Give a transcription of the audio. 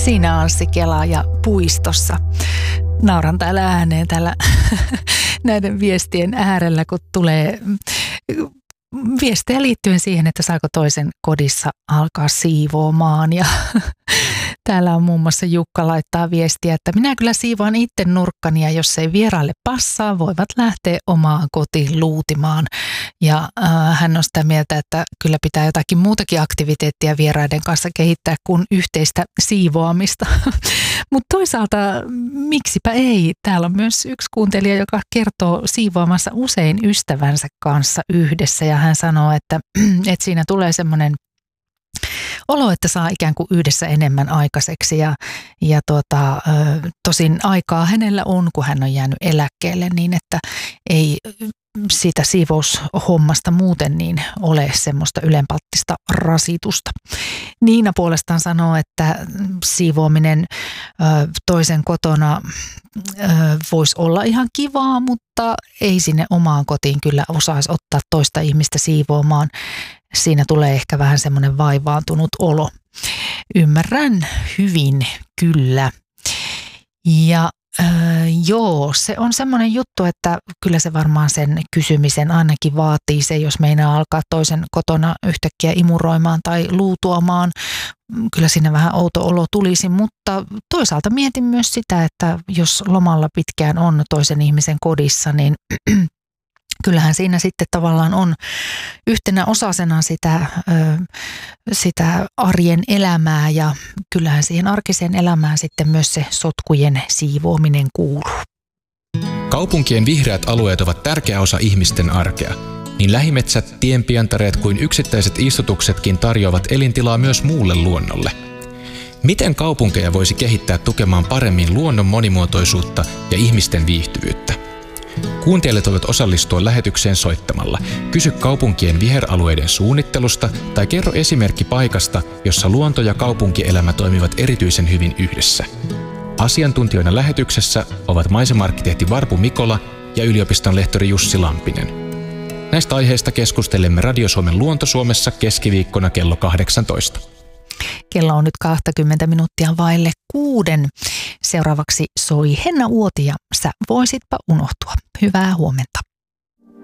Siinä Anssi Kela ja Puistossa. Nauran täällä ääneen täällä näiden viestien äärellä, kun tulee viestejä liittyen siihen, että saako toisen kodissa alkaa siivoamaan. Ja täällä on muun muassa Jukka laittaa viestiä, että minä kyllä siivoan itse nurkkani ja jos ei vieraille passaa, voivat lähteä omaan kotiin luutimaan. Ja hän on sitä mieltä, että kyllä pitää jotakin muutakin aktiviteettia vieraiden kanssa kehittää kuin yhteistä siivoamista. Mutta toisaalta miksipä ei? Täällä on myös yksi kuuntelija, joka kertoo siivoamassa usein ystävänsä kanssa yhdessä ja hän sanoo, että siinä tulee semmoinen olo, että saa ikään kuin yhdessä enemmän aikaiseksi ja tosin aikaa hänellä on, kun hän on jäänyt eläkkeelle niin, että ei siitä siivoushommasta muuten niin ole semmoista ylenpalttista rasitusta. Niina puolestaan sanoo, että siivoaminen toisen kotona voisi olla ihan kivaa, mutta ei sinne omaan kotiin kyllä osaisi ottaa toista ihmistä siivoamaan. Siinä tulee ehkä vähän semmoinen vaivaantunut olo. Ymmärrän hyvin kyllä. Ja joo, se on semmoinen juttu, että kyllä se varmaan sen kysymisen ainakin vaatii se, jos meinaa alkaa toisen kotona yhtäkkiä imuroimaan tai luutuamaan. Kyllä siinä vähän outo olo tulisi, mutta toisaalta mietin myös sitä, että jos lomalla pitkään on toisen ihmisen kodissa, niin kyllähän siinä sitten tavallaan on yhtenä osasena sitä arjen elämää ja kyllähän siihen arkiseen elämään sitten myös se sotkujen siivoaminen kuuluu. Kaupunkien vihreät alueet ovat tärkeä osa ihmisten arkea. Niin lähimetsät, tienpientareet kuin yksittäiset istutuksetkin tarjoavat elintilaa myös muulle luonnolle. Miten kaupunkeja voisi kehittää tukemaan paremmin luonnon monimuotoisuutta ja ihmisten viihtyvyyttä? Kuuntelijat voivat osallistua lähetykseen soittamalla. Kysy kaupunkien viheralueiden suunnittelusta tai kerro esimerkki paikasta, jossa luonto ja kaupunkielämä toimivat erityisen hyvin yhdessä. Asiantuntijoina lähetyksessä ovat maisema-arkkitehti Varpu Mikola ja yliopiston lehtori Jussi Lampinen. Näistä aiheista keskustelemme Radio Suomen Luonto-Suomessa keskiviikkona kello 18. Kello on nyt 20 minuuttia vaille 6. Seuraavaksi soi Henna Uoti ja Sä voisitpa unohtua. Hyvää huomenta.